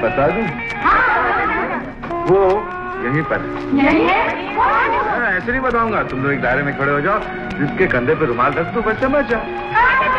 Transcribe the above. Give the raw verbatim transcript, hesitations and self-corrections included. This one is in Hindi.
बता दूं? वो यहीं पर यहीं है? ऐसे नहीं बताऊंगा, तुम लोग एक दायरे में खड़े हो जाओ, जिसके कंधे पे रुमाल रख दो, बच्चा बच्चा।